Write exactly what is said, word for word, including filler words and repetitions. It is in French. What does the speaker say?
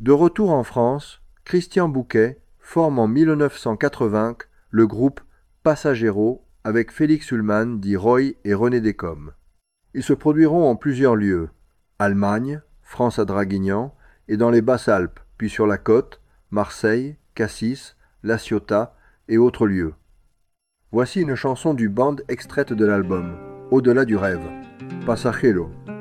De retour en France, Christian Bouquet forme en mille neuf cent quatre-vingts le groupe Passaggero avec Félix Ullmann dit Roy et René Descombes. Ils se produiront en plusieurs lieux, Allemagne, France à Draguignan et dans les Basses-Alpes, puis sur la côte, Marseille, Cassis, La Ciotat et autres lieux. Voici une chanson du band extraite de l'album, Au-delà du rêve, Passaggero.